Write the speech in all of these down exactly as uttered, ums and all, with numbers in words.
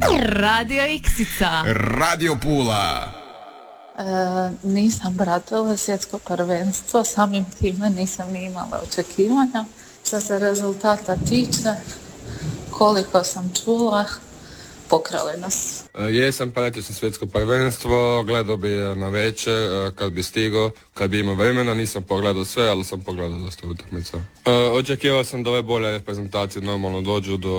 Radio Iksica. Radio Pula. E, nisam pratila svjetsko prvenstvo, samim time nisam ni imala očekivanja. Što se rezultata tiče, koliko sam čula, pokrali nas. E, jesam, pratio sam svjetsko prvenstvo, gledao bi na večer kad bi stigao, kad bi imao vremena, nisam pogledao sve, ali sam pogledao dosta utakmica. E, očekivao sam da ove bolje reprezentacije normalno dođu do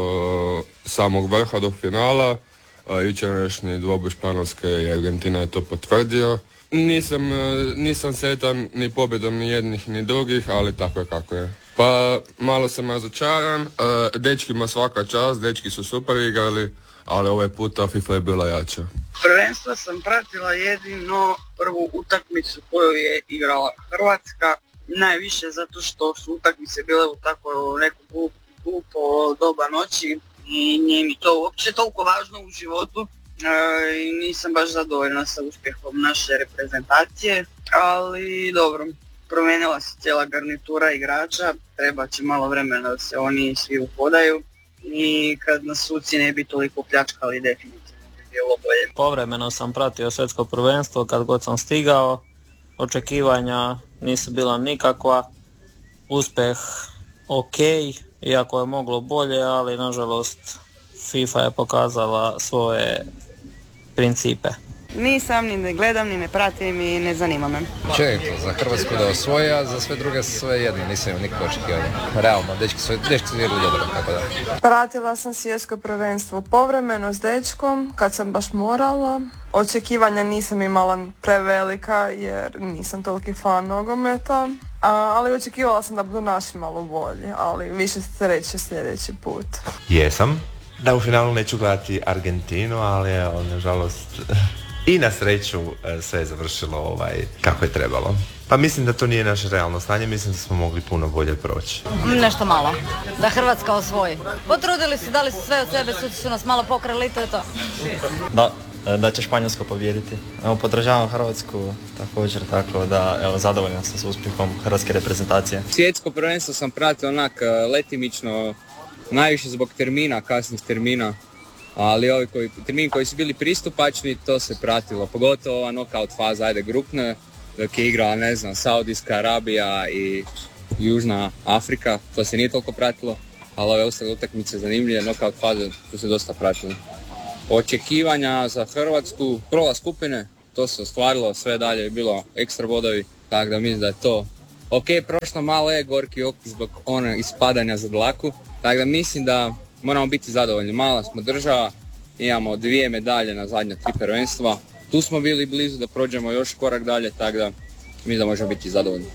samog vrha, do finala. Jučerašnji dvoboj Španjolske i Argentina je to potvrdio. Nisam, nisam sretan ni pobjedom ni jednih ni drugih, ali tako je kako je. Pa malo sam razočaran, dečkima svaka čast, dečki su super igrali, ali ovaj puta FIFA je bila jača. Prvenstvo sam pratila jedino prvu utakmicu koju je igrala Hrvatska, najviše zato što su utakmice bile u tako neku glupo doba noći i nije mi to uopće toliko važno u životu i nisam baš zadovoljna sa uspjehom naše reprezentacije, ali dobro, promijenila se cijela garnitura igrača, treba će malo vremena da se oni svi uhodaju i kad nas suci ne bi toliko pljačkali, definitivno bi bilo bolje. Povremeno sam pratio svjetsko prvenstvo kad god sam stigao, očekivanja nisu bila nikakva, uspjeh ok, iako je moglo bolje, ali nažalost FIFA je pokazala svoje principe. Nisam, ni ne gledam, ni ne pratim i ne zanima me. Čekaj, za Hrvatsku da osvoji, a za sve druge sve jedno, nisam imao nikako očekivanja. Realno, dečki su, dečki su igrali dobro, tako da. Pratila sam svjetsko prvenstvo povremeno s dečkom, kad sam baš morala. Očekivanja nisam imala prevelika jer nisam toliki fan nogometa, a, ali očekivala sam da budu naši malo bolji, ali više sreće sljedeći put. Jesam, da u finalu neću gledati Argentinu, ali evo, nažalost, i na sreću sve je završilo ovaj, kako je trebalo. Pa mislim da to nije naše realno stanje, mislim da smo mogli puno bolje proći. Nešto malo, da Hrvatska osvoji. Potrudili su, dali su sve od sebe, suci su nas malo pokrali, to je to. Da, da će Španjolska pobijediti. Evo, podržavam Hrvatsku također, tako da evo, zadovoljan sam s uspjehom hrvatske reprezentacije. Svjetsko prvenstvo sam pratio onak letimično, najviše zbog termina, kasnih termina. Ali ovi koji, termini koji su bili pristupačni, to se pratilo, pogotovo ova knockout faza, ajde grupne, dok je igrala, ne znam, Saudijska Arabija i Južna Afrika, to se nije toliko pratilo, ali ove ostale utakmice zanimljive, knockout faze, to se dosta pratilo. Očekivanja za Hrvatsku, prva skupine, to se ostvarilo, sve dalje je bilo ekstra bodovi, tako da mislim da je to ok, prošlo malo je gorki okus zbog one ispadanja za dlaku, tako da mislim da moramo biti zadovoljni, mala smo država, imamo dvije medalje na zadnja tri prvenstva, tu smo bili blizu da prođemo još korak dalje, tako da mi da možemo biti zadovoljni.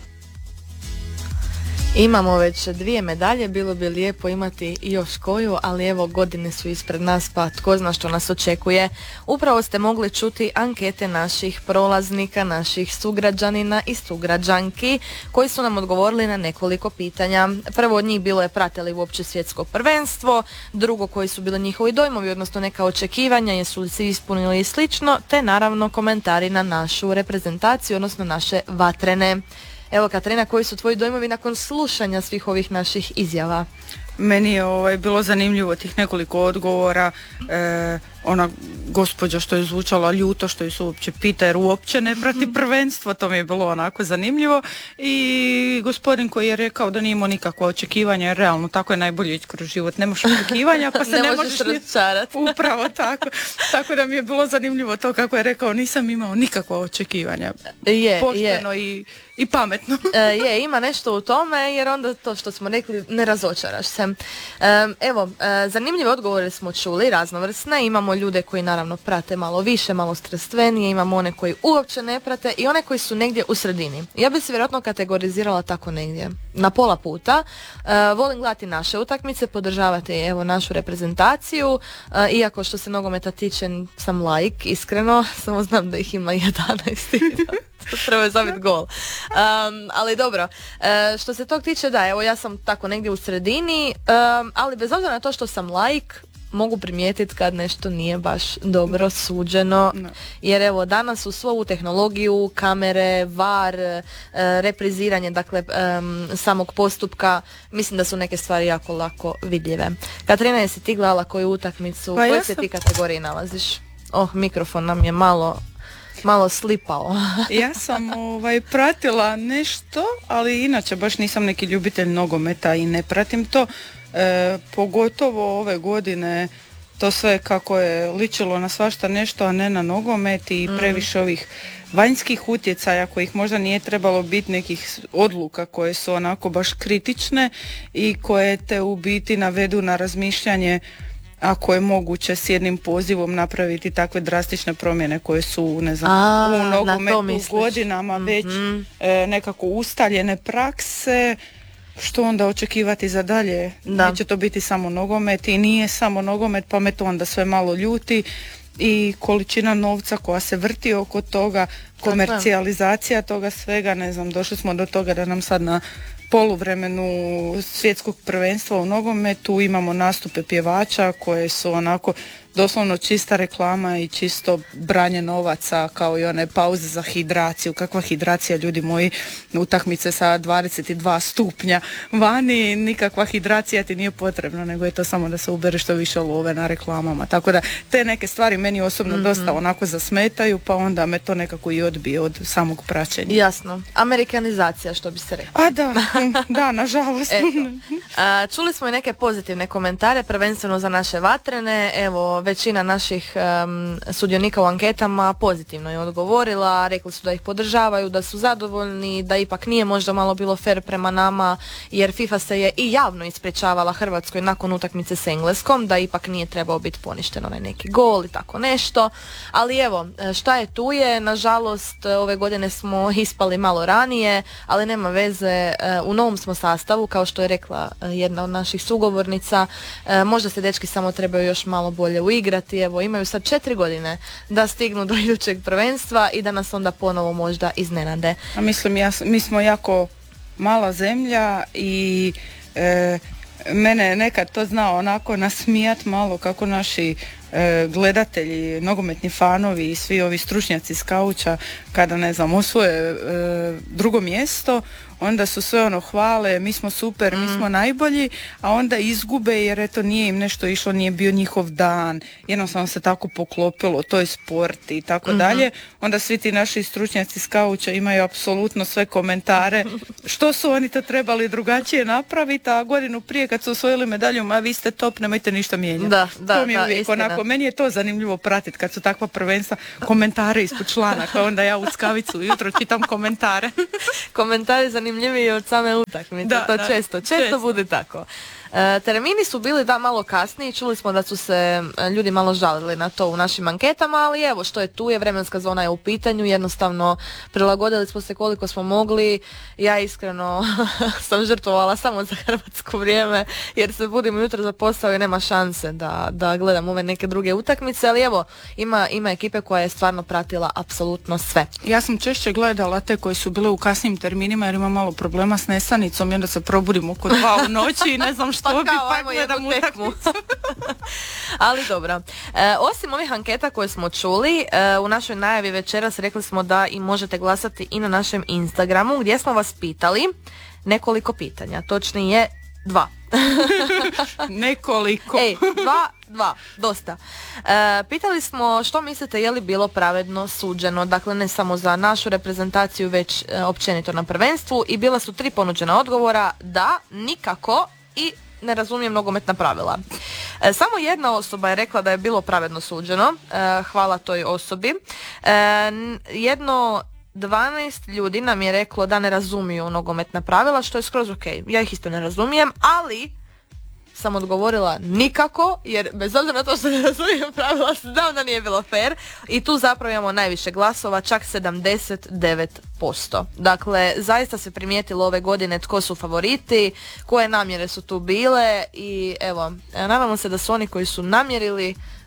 Imamo već dvije medalje, bilo bi lijepo imati još koju, ali evo godine su ispred nas pa tko zna što nas očekuje. Upravo ste mogli čuti ankete naših prolaznika, naših sugrađanina i sugrađanki koji su nam odgovorili na nekoliko pitanja. Prvo od njih bilo je prate li uopće svjetsko prvenstvo, drugo koji su bili njihovi dojmovi, odnosno neka očekivanja, jesu li se ispunili i slično, te naravno komentari na našu reprezentaciju, odnosno naše vatrene. Evo Katarina, koji su tvoji dojmovi nakon slušanja svih ovih naših izjava? Meni je ovaj, bilo zanimljivo tih nekoliko odgovora, e, ona gospođa što je zvučala ljuto, što je se uopće pita jer uopće ne prati prvenstvo, to mi je bilo onako zanimljivo, i gospodin koji je rekao da nije imao nikakva očekivanja, jer realno tako je najbolje ići kroz život, nemaš očekivanja pa se ne, ne možeš razočarati. Upravo tako, tako da mi je bilo zanimljivo to kako je rekao, nisam imao nikakva očekivanja, je, pošteno je. i, i pametno. E, je, ima nešto u tome jer onda to što smo rekli, ne razočaraš se. E, evo, e, zanimljive odgovore smo čuli, raznovrsne, imamo ljude koji naravno prate malo više, malo strastvenije, imamo one koji uopće ne prate i one koji su negdje u sredini. Ja bih se vjerojatno kategorizirala tako negdje, na pola puta. E, volim gledati naše utakmice, podržavati evo našu reprezentaciju, e, iako što se nogometa tiče sam laik, iskreno, samo znam da ih ima jedanaest. Treba je zabiti gol. Um, ali dobro, e, što se tog tiče, da, evo ja sam tako negdje u sredini, um, ali bez obzira na to što sam laik, mogu primijetiti kad nešto nije baš dobro suđeno, No. jer evo danas u svu ovu tehnologiju, kamere, var, e, repriziranje dakle em, samog postupka, mislim da su neke stvari jako lako vidljive. Katarina, jesi ti gledala koju utakmicu, u Pa ja kojoj se sam- ti kategoriji nalaziš? Oh, mikrofon nam je malo malo slipao. Ja sam ovaj, pratila nešto, ali inače baš nisam neki ljubitelj nogometa i ne pratim to. E, pogotovo ove godine to sve kako je ličilo na svašta nešto, a ne na nogomet i previše ovih vanjskih utjecaja kojih možda nije trebalo biti, nekih odluka koje su onako baš kritične i koje te u biti navedu na razmišljanje ako je moguće s jednim pozivom napraviti takve drastične promjene koje su, ne znam, A, u na to nogometu misliš. godinama već Mhm. e, nekako ustaljene prakse. Što onda očekivati za dalje? Da. Neće to biti samo nogomet i nije samo nogomet, pa me to onda sve malo ljuti i količina novca koja se vrti oko toga, komercijalizacija toga svega, ne znam, došli smo do toga da nam sad na poluvremenu svjetskog prvenstva u nogometu imamo nastupe pjevača koje su onako doslovno čista reklama i čisto branje novaca, kao i one pauze za hidraciju. Kakva hidracija, ljudi moji, utakmice sa dvadeset dva stupnja vani, nikakva hidracija ti nije potrebna, nego je to samo da se ubere što više love na reklamama. Tako da te neke stvari meni osobno Mhm. dosta onako zasmetaju, pa onda me to nekako i odbije od samog praćenja. Jasno. Amerikanizacija, što bi se reklo. A da, da, nažalost. Eto. A, čuli smo i neke pozitivne komentare, prvenstveno za naše vatrene. Evo, većina naših em, sudionika u anketama pozitivno je odgovorila, rekli su da ih podržavaju, da su zadovoljni, da ipak nije možda malo bilo fair prema nama, jer FIFA se je i javno ispričavala Hrvatskoj nakon utakmice s Engleskom, da ipak nije trebao biti poništen onaj neki gol i tako nešto. Ali evo, šta je tu je, nažalost ove godine smo ispali malo ranije, ali nema veze, u novom smo sastavu, kao što je rekla jedna od naših sugovornica, možda se dečki samo trebaju još malo bolje uigrati, evo imaju sad četiri godine da stignu do idućeg prvenstva i da nas onda ponovo možda iznenade. A mislim, ja, mi smo jako mala zemlja i e, mene je nekad to znao onako nasmijat malo kako naši e, gledatelji, nogometni fanovi i svi ovi stručnjaci s kauča kada, ne znam, osvoje e, drugo mjesto, onda su sve ono hvale, mi smo super, mi smo najbolji, a onda izgube jer eto nije im nešto išlo, nije bio njihov dan, jednostavno se tako poklopilo, to je sport i tako dalje. Onda svi ti naši stručnjaci s kauča imaju apsolutno sve komentare što su oni to trebali drugačije napraviti, a godinu prije kad su osvojili medalju, ma vi ste top, nemojte ništa mijenjati. Da, da, to mi je da, uvijek istina. onako, meni je to zanimljivo pratiti kad su takva prvenstva, komentare ispod članaka, onda ja u skavicu ujutro čitam komentare. Komentari zanimljiviji od same utakmice, Da, to da, često, često, često. bude tako. E, termini su bili da malo kasniji, čuli smo da su se e, ljudi malo žalili na to u našim anketama, ali evo što je tu je, vremenska zona je u pitanju, jednostavno prilagodili smo se koliko smo mogli. Ja iskreno sam žrtvovala samo za hrvatsko vrijeme jer se budim ujutro za posao i nema šanse da, da gledam ove neke druge utakmice, ali evo ima, ima ekipe koja je stvarno pratila apsolutno sve. Ja sam češće gledala te koji su bile u kasnim terminima jer imam malo problema s nesanicom i onda se probudim oko dva u noći i ne znam što Pa bi, kao, pa ajmo gledam jednu tekmu. utakmicu. Ali dobro. E, osim ovih anketa koje smo čuli, e, u našoj najavi večeras rekli smo da i možete glasati i na našem Instagramu gdje smo vas pitali nekoliko pitanja. Točnije dva. Nekoliko. Ej, dva, dva, dosta. E, pitali smo što mislite je li bilo pravedno suđeno, dakle ne samo za našu reprezentaciju već e, općenito na prvenstvu, i bila su tri ponuđena odgovora: da, nikako i ne razumijem nogometna pravila. E, samo jedna osoba je rekla da je bilo pravedno suđeno, e, hvala toj osobi. E, n- jedno dvanaest ljudi nam je reklo da ne razumiju nogometna pravila, što je skroz ok. Ja ih isto ne razumijem, ali sam odgovorila nikako, jer bez obzira na to što ne razumijem pravila, znam da nije bilo fair, i tu zapravo imamo najviše glasova, čak sedamdeset devet posto. Dakle, zaista se primijetilo ove godine tko su favoriti, koje namjere su tu bile i evo, nadamo se da su oni koji su namjerili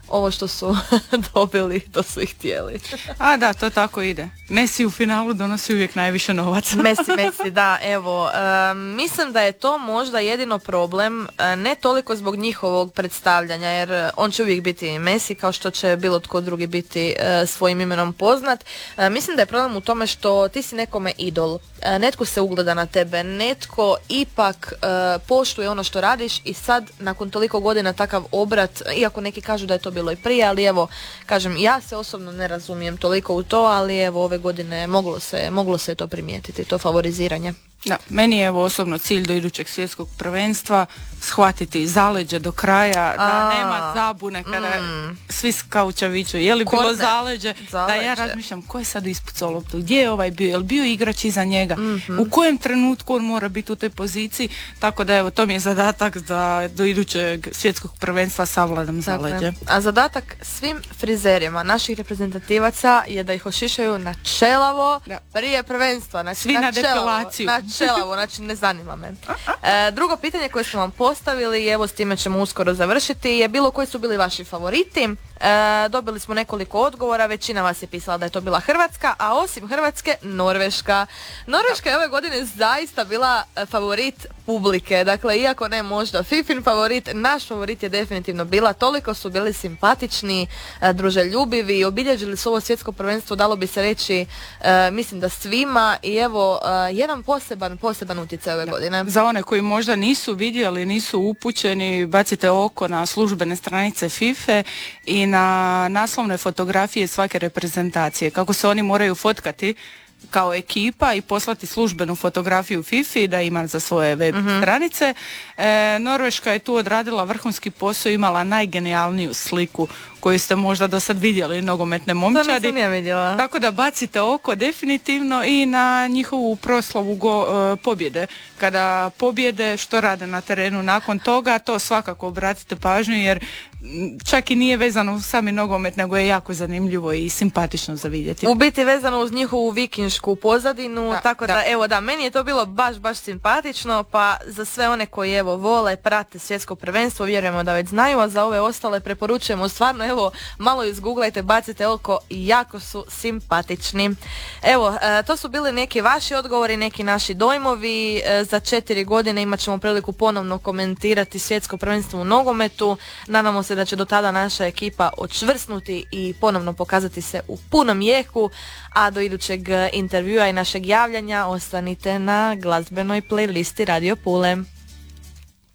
ovo što su dobili, to su ih htjeli. A da, to tako ide. Messi u finalu donosi uvijek najviše novaca. Messi, Messi, da, evo. E, mislim da je to možda jedino problem, e, ne toliko zbog njihovog predstavljanja, jer on će uvijek biti Messi, kao što će bilo tko drugi biti e, svojim imenom poznat. E, mislim da je problem u tome što ti si nekome idol. E, netko se ugleda na tebe, netko ipak e, poštuje ono što radiš i sad, nakon toliko godina takav obrat, iako neki kažu da je to bilo i prije, ali evo, kažem, ja se osobno ne razumijem toliko u to, ali evo, ove godine moglo se, moglo se to primijetiti, to favoriziranje. Da, meni je evo osobno cilj do idućeg svjetskog prvenstva shvatiti zaleđe do kraja, da A, nema zabune kada mm. svi skauća viću, je li Korner. bilo zaleđe, Zaleđe. da ja razmišljam ko je sad ispucao loptu, gdje je ovaj bio, je li bio igrač iza njega, mm-hmm. u kojem trenutku on mora biti u toj poziciji, tako da evo to mi je zadatak da do idućeg svjetskog prvenstva savladam zaleđe. Dakle, a zadatak svim frizerima naših reprezentativaca je da ih ošišaju na čelavo da. prije prvenstva. Znači, svi na, na depilaciju. Na čelavo, znači ne zanima me. E, drugo pitanje koje smo vam postavili, i evo s time ćemo uskoro završiti, je bilo koji su bili vaši favoriti. E, dobili smo nekoliko odgovora, većina vas je pisala da je to bila Hrvatska, a osim Hrvatske, Norveška. Norveška je ove godine zaista bila favorit publike, dakle, iako ne možda Fifin favorit, naš favorit je definitivno bila, toliko su bili simpatični, e, druželjubivi, obilježili su ovo svjetsko prvenstvo, dalo bi se reći, e, mislim da svima, i evo, e, jedan poseban, poseban utjecaj ove godine. Za one koji možda nisu vidjeli, nisu upućeni, bacite oko na službene stranice FIFA i na naslovne fotografije svake reprezentacije, kako se oni moraju fotkati kao ekipa i poslati službenu fotografiju FIFA da ima za svoje web mm-hmm. stranice. E, Norveška je tu odradila vrhunski posao, imala najgenijalniju sliku koju ste možda do sad vidjeli, nogometne momčadi. To nisam ja vidjela. Tako da bacite oko definitivno i na njihovu proslavu go, e, pobjede. Kada pobjede, što rade na terenu nakon toga, to svakako obratite pažnju, jer čak i nije vezano uz sami nogomet, nego je jako zanimljivo i simpatično za vidjeti. U biti vezano uz njihovu vikinšku pozadinu, da, tako da, da, evo da, meni je to bilo baš, baš simpatično, pa za sve one koji evo vole, prate svjetsko prvenstvo, vjerujemo da već znaju, a za ove ostale preporučujemo stvarno, evo, malo izgooglajte, bacite oko, jako su simpatični. Evo, e, to su bili neki vaši odgovori, neki naši dojmovi. E, za četiri godine imat ćemo priliku ponovno komentirati svjetsko prvenstvo u nogometu. Nadamo se da će do tada naša ekipa očvrsnuti i ponovno pokazati se u punom jeku, a do idućeg intervjua i našeg javljanja ostanite na glazbenoj playlisti Radio Pule.